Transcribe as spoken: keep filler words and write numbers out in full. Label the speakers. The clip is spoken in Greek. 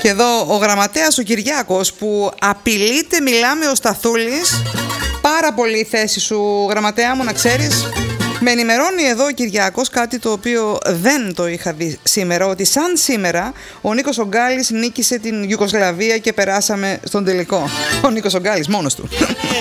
Speaker 1: Και εδώ ο γραμματέας ο Κυριάκος που απειλείται, μιλάμε ο Σταθούλης. Πάρα πολύ η θέση σου, γραμματέα μου, να ξέρεις. Με ενημερώνει εδώ ο Κυριάκος κάτι το οποίο δεν το είχα δει σήμερα, ότι σαν σήμερα ο Νίκος Ογκάλης νίκησε την Ιουγκοσλαβία και περάσαμε στον τελικό. Ο Νίκος Ογκάλης μόνος του.